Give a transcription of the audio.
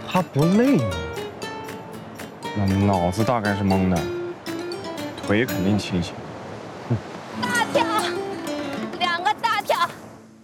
他不累吗？ 那脑子大概是懵的，腿肯定清醒。